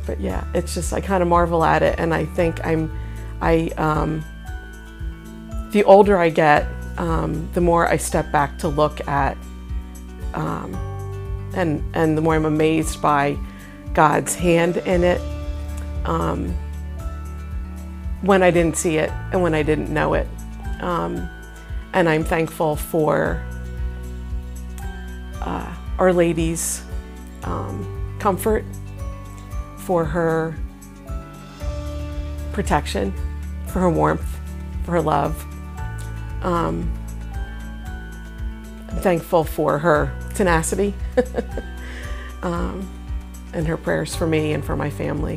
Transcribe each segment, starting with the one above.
But yeah, it's just, I kind of marvel at it, and I think the older I get, the more I step back to look at, and the more I'm amazed by God's hand in it, when I didn't see it and when I didn't know it. And I'm thankful for Our Lady's comfort, for her protection, for her warmth, for her love. I'm thankful for her tenacity and her prayers for me and for my family.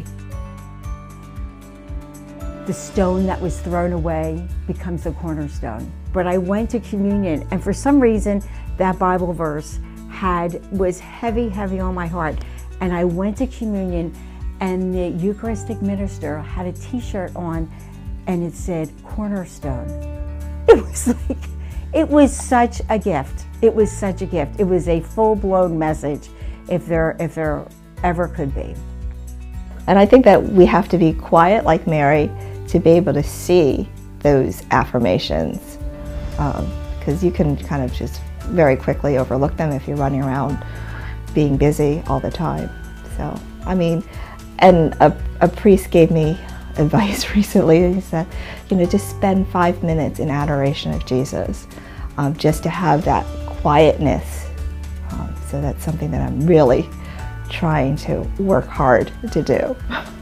The stone that was thrown away becomes a cornerstone. But I went to communion, and for some reason that Bible verse was heavy on my heart. And I went to communion, and the Eucharistic minister had a t-shirt on, and it said cornerstone. It was like, it was such a gift. It was such a gift. It was a full-blown message, if there ever could be. And I think that we have to be quiet like Mary to be able to see those affirmations, because you can kind of just very quickly overlook them if you're running around being busy all the time. So, I mean, and a priest gave me advice recently. He said, you know, just spend 5 minutes in adoration of Jesus, just to have that quietness. So that's something that I'm really trying to work hard to do.